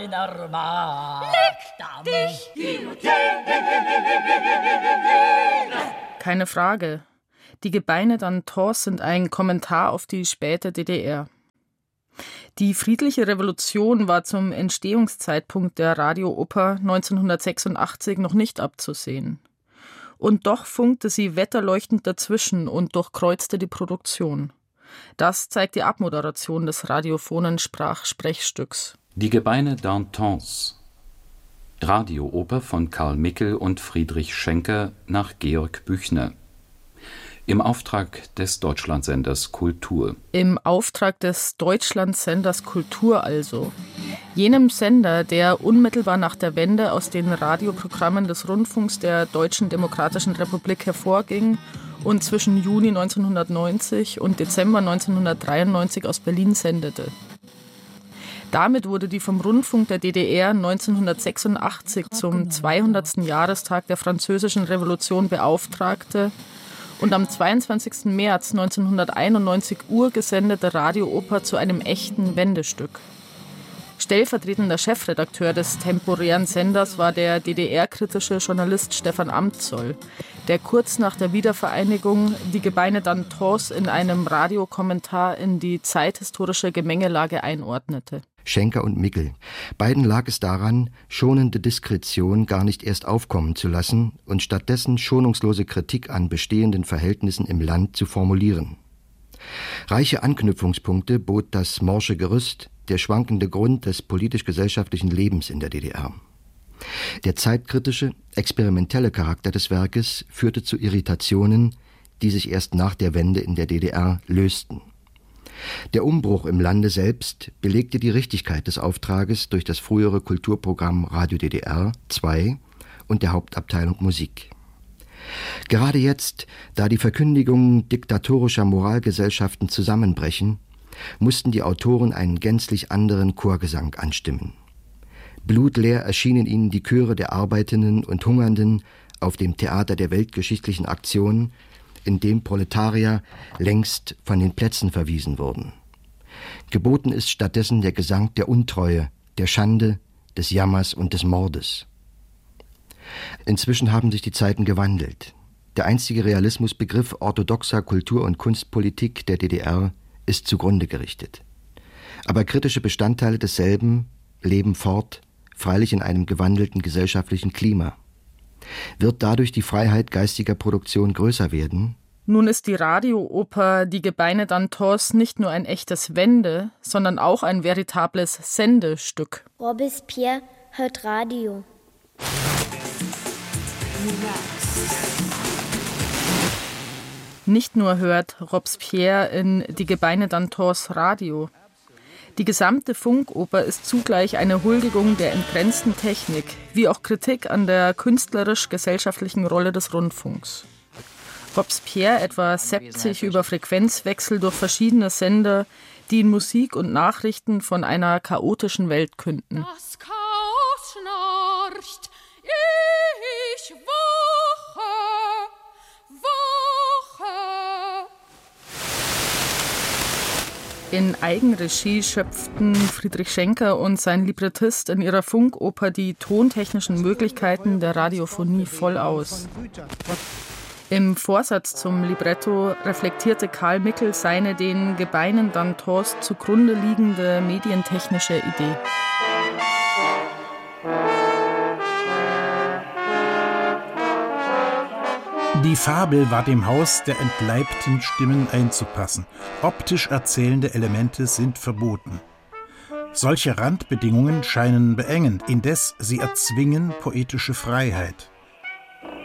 Keine Frage. Die Gebeine d'Anthons sind ein Kommentar auf die späte DDR. Die friedliche Revolution war zum Entstehungszeitpunkt der Radiooper 1986 noch nicht abzusehen. Und doch funkte sie wetterleuchtend dazwischen und durchkreuzte die Produktion. Das zeigt die Abmoderation des radiophonen Sprechstücks. Die Gebeine d'Anthons. Radiooper von Karl Mickel und Friedrich Schenker nach Georg Büchner. Im Auftrag des Deutschlandsenders Kultur. Im Auftrag des Deutschlandsenders Kultur also. Jenem Sender, der unmittelbar nach der Wende aus den Radioprogrammen des Rundfunks der Deutschen Demokratischen Republik hervorging und zwischen Juni 1990 und Dezember 1993 aus Berlin sendete. Damit wurde die vom Rundfunk der DDR 1986 zum 200. Jahrestag der Französischen Revolution beauftragte und am 22. März 1991 urgesendete Radiooper zu einem echten Wendestück. Stellvertretender Chefredakteur des temporären Senders war der DDR-kritische Journalist Stefan Amtsol, der kurz nach der Wiedervereinigung die Gebeine d'Anthons in einem Radiokommentar in die zeithistorische Gemengelage einordnete. Schenker und Mickel. Beiden lag es daran, schonende Diskretion gar nicht erst aufkommen zu lassen und stattdessen schonungslose Kritik an bestehenden Verhältnissen im Land zu formulieren. Reiche Anknüpfungspunkte bot das morsche Gerüst, der schwankende Grund des politisch-gesellschaftlichen Lebens in der DDR. Der zeitkritische, experimentelle Charakter des Werkes führte zu Irritationen, die sich erst nach der Wende in der DDR lösten. Der Umbruch im Lande selbst belegte die Richtigkeit des Auftrages durch das frühere Kulturprogramm Radio DDR 2 und der Hauptabteilung Musik. Gerade jetzt, da die Verkündigungen diktatorischer Moralgesellschaften zusammenbrechen, mussten die Autoren einen gänzlich anderen Chorgesang anstimmen. Blutleer erschienen ihnen die Chöre der Arbeitenden und Hungernden auf dem Theater der weltgeschichtlichen Aktion, in dem Proletarier längst von den Plätzen verwiesen wurden. Geboten ist stattdessen der Gesang der Untreue, der Schande, des Jammers und des Mordes. Inzwischen haben sich die Zeiten gewandelt. Der einstige Realismusbegriff orthodoxer Kultur- und Kunstpolitik der DDR ist zugrunde gerichtet. Aber kritische Bestandteile desselben leben fort, freilich in einem gewandelten gesellschaftlichen Klima. Wird dadurch die Freiheit geistiger Produktion größer werden? Nun ist die Radiooper Die Gebeine d'Anthons nicht nur ein echtes Wende, sondern auch ein veritables Sendestück. Robespierre hört Radio. Nicht nur hört Robespierre in Die Gebeine d'Anthons Radio. Die gesamte Funkoper ist zugleich eine Huldigung der entgrenzten Technik, wie auch Kritik an der künstlerisch-gesellschaftlichen Rolle des Rundfunks. Robespierre etwa seppt sich über Frequenzwechsel durch verschiedene Sender, die in Musik und Nachrichten von einer chaotischen Welt künden. Das Chaos schnarcht, ich wache. In Eigenregie schöpften Friedrich Schenker und sein Librettist in ihrer Funkoper die tontechnischen Möglichkeiten der Radiophonie voll aus. Im Vorsatz zum Libretto reflektierte Karl Mickel seine den Gebeinen d'Anthons zugrunde liegende medientechnische Idee. Die Fabel war dem Haus der entleibten Stimmen einzupassen. Optisch erzählende Elemente sind verboten. Solche Randbedingungen scheinen beengend, indes sie erzwingen poetische Freiheit.